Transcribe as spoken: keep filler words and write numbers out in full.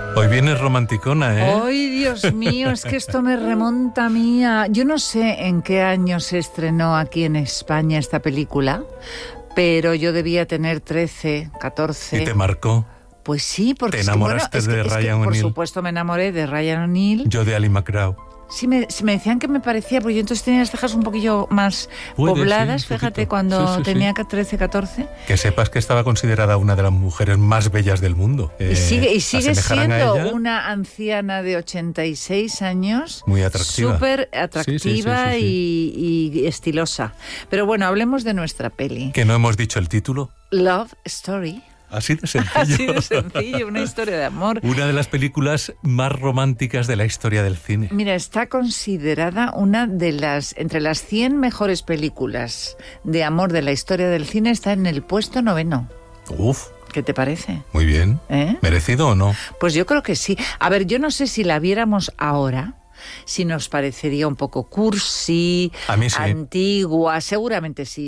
Hoy vienes romanticona, ¿eh? Ay, Dios mío, es que esto me remonta a mí a... Yo no sé en qué año se estrenó aquí en España esta película, pero yo debía tener trece, catorce... ¿Y te marcó? Pues sí, porque... ¿Te enamoraste es que, bueno, es de que, Ryan es que, O'Neal? Por supuesto me enamoré de Ryan O'Neal. Yo de Ali MacGraw. Sí me, sí, me decían que me parecía, porque yo entonces tenía las cejas un poquillo más Puede, pobladas, sí, un fíjate, poquito. cuando Sí, sí, tenía sí. trece, catorce. Que sepas que estaba considerada una de las mujeres más bellas del mundo. Y sigue, y sigue ¿asemejarán a siendo ella? una anciana de ochenta y seis años. Muy atractiva. Súper atractiva Sí, sí, sí, sí, sí. Y, y estilosa. Pero bueno, hablemos de nuestra peli. Que no hemos dicho el título. Love Story. Así de sencillo. Así de sencillo, una historia de amor. Una de las películas más románticas de la historia del cine. Mira, está considerada una de las, entre las cien mejores películas de amor de la historia del cine, está en el puesto noveno. Uf, ¿Qué te parece? muy bien. ¿Eh? ¿Merecido o no? Pues yo creo que sí. A ver, yo no sé si la viéramos ahora, si nos parecería un poco cursi, A mí sí. antigua, seguramente sí.